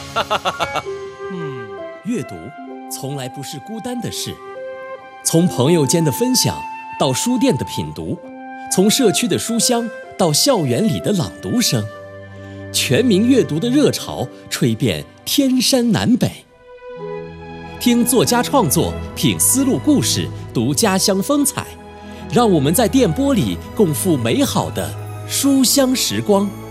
阅读从来不是孤单的事，从朋友间的分享到书店的品读，从社区的书香到校园里的朗读声，全民阅读的热潮吹遍天山南北。听作家创作，品丝路故事，读家乡风采，让我们在电波里共赴美好的书香时光。